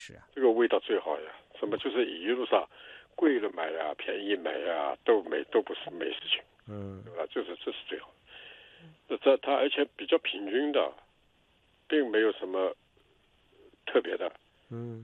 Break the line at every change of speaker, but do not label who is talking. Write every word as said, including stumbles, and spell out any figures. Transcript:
是啊，
这个味道最好呀。什么就是一路上贵了买呀，便宜买呀，都没都不是没事情，
嗯，
对吧？就是这是最好。这这它而且比较平均的，并没有什么特别的。
嗯。